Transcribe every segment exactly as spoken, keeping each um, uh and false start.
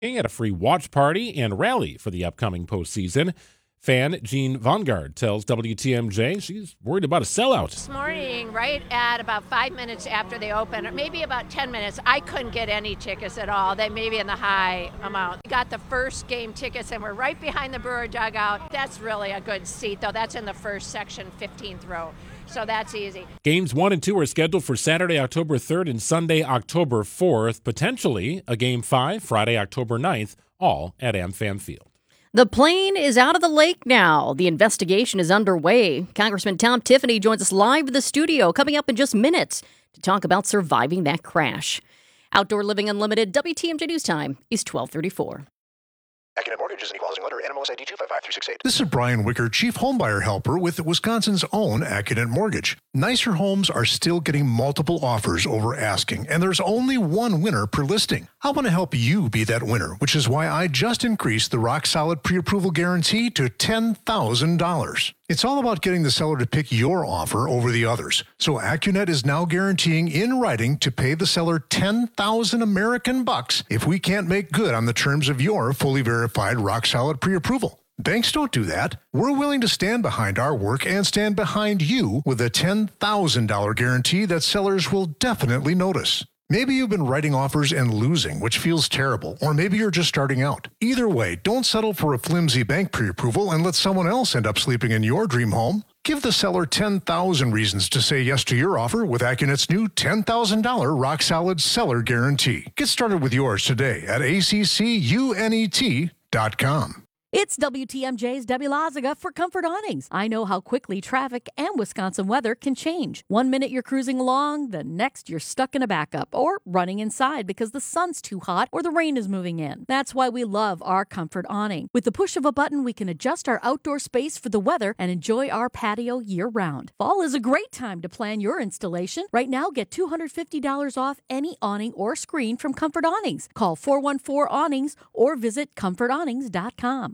He had a free watch party and rally for the upcoming postseason. Fan Jean Vongard tells W T M J she's worried about a sellout. This morning, right at about five minutes after they opened, or maybe about ten minutes, I couldn't get any tickets at all. They may be in the high amount. We got the first game tickets, and we're right behind the Brewer dugout. That's really a good seat, though. That's in the first section, fifteenth row. So that's easy. Games one and two are scheduled for Saturday, October third and Sunday, October fourth. Potentially a game five, Friday, October ninth, all at AmFam Field. The plane is out of the lake now. The investigation is underway. Congressman Tom Tiffany joins us live in the studio, coming up in just minutes to talk about surviving that crash. Outdoor Living Unlimited, W T M J News Time is twelve thirty-four. AccuNet Mortgage is an equal housing lender. N M L S I D two five five three six eight. This is Brian Wicker, Chief Homebuyer Helper with Wisconsin's own AccuNet Mortgage. Nicer homes are still getting multiple offers over asking, and there's only one winner per listing. I want to help you be that winner, which is why I just increased the Rock Solid Pre-Approval Guarantee to ten thousand dollars. It's all about getting the seller to pick your offer over the others. So AccuNet is now guaranteeing in writing to pay the seller ten thousand American bucks if we can't make good on the terms of your fully verified Rock Solid Pre-Approval. Banks don't do that. We're willing to stand behind our work and stand behind you with a ten thousand dollars guarantee that sellers will definitely notice. Maybe you've been writing offers and losing, which feels terrible, or maybe you're just starting out. Either way, don't settle for a flimsy bank pre-approval and let someone else end up sleeping in your dream home. Give the seller ten thousand reasons to say yes to your offer with AccuNet's new ten thousand dollars Rock Solid Seller Guarantee. Get started with yours today at A C C U N E T dot com. It's W T M J's Debbie Lazaga for Comfort Awnings. I know how quickly traffic and Wisconsin weather can change. One minute you're cruising along, the next you're stuck in a backup or running inside because the sun's too hot or the rain is moving in. That's why we love our Comfort Awning. With the push of a button, we can adjust our outdoor space for the weather and enjoy our patio year-round. Fall is a great time to plan your installation. Right now, get two hundred fifty dollars off any awning or screen from Comfort Awnings. Call four one four awnings or visit comfort awnings dot com.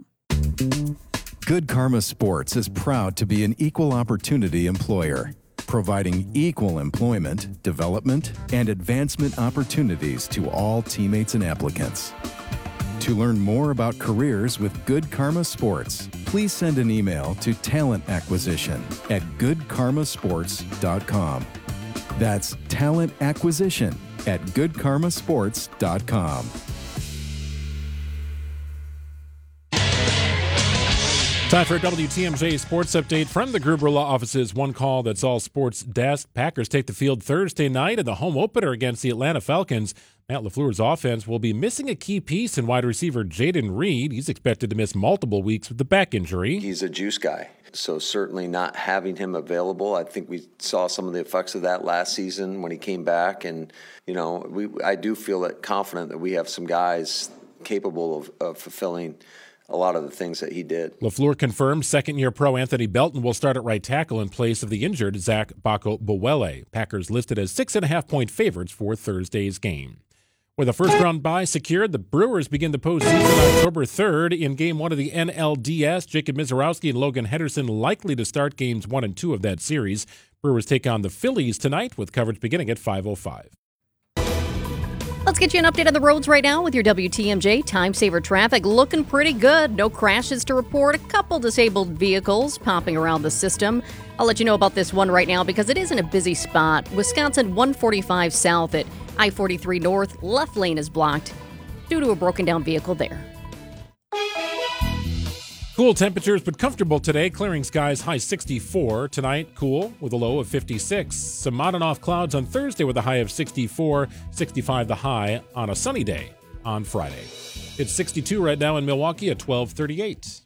Good Karma Sports is proud to be an equal opportunity employer, providing equal employment, development, and advancement opportunities to all teammates and applicants. To learn more about careers with Good Karma Sports, please send an email to talent acquisition at good karma sports dot com. That's talent acquisition at good karma sports dot com. Time for a W T M J Sports Update from the Gruber Law Office's One Call That's All Sports desk. Packers take the field Thursday night in the home opener against the Atlanta Falcons. Matt LaFleur's offense will be missing a key piece in wide receiver Jaden Reed. He's expected to miss multiple weeks with the back injury. He's a juice guy, so certainly not having him available. I think we saw some of the effects of that last season when he came back, and you know, we I do feel that confident that we have some guys capable of, of fulfilling a lot of the things that he did. LaFleur confirmed second-year pro Anthony Belton will start at right tackle in place of the injured Zach Bako-Bowele. Packers listed as six-and-a-half-point favorites for Thursday's game. With a first-round bye secured, the Brewers begin the postseason October third. In Game one of the N L D S, Jacob Mizorowski and Logan Henderson likely to start Games one and two of that series. Brewers take on the Phillies tonight with coverage beginning at five oh five. Let's get you an update on the roads right now with your W T M J Time Saver traffic. Looking pretty good. No crashes to report. A couple disabled vehicles popping around the system. I'll let you know about this one right now because it is in a busy spot. Wisconsin one forty-five south at I forty-three north. Left lane is blocked due to a broken down vehicle there. Cool temperatures, but comfortable today. Clearing skies, high sixty-four. Tonight, cool with a low of fifty-six. Some on and off clouds on Thursday with a high of sixty-four. sixty-five the high on a sunny day on Friday. It's sixty-two right now in Milwaukee at twelve thirty-eight.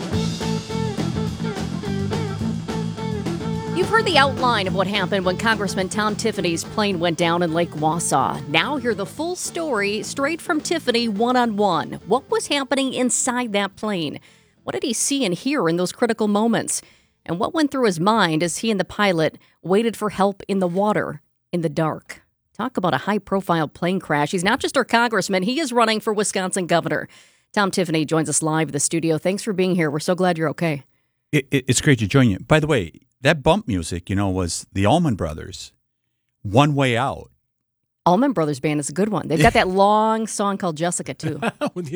You've heard the outline of what happened when Congressman Tom Tiffany's plane went down in Lake Wausau. Now hear the full story straight from Tiffany one-on-one. What was happening inside that plane? What did he see and hear in those critical moments? And what went through his mind as he and the pilot waited for help in the water, in the dark? Talk about a high-profile plane crash. He's not just our congressman. He is running for Wisconsin governor. Tom Tiffany joins us live in the studio. Thanks for being here. We're so glad you're okay. It, it, it's great to join you. By the way, that bump music, you know, was the Allman Brothers, One Way Out. Allman Brothers Band is a good one. They've got that long song called Jessica, too.